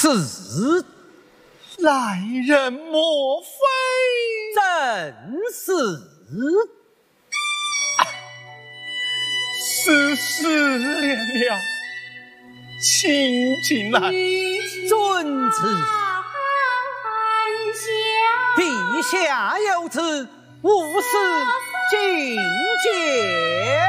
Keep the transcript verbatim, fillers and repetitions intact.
是， 来人莫非？ 正是。 世事凉了，请进来。 遵旨。陛下有旨，无事觐见。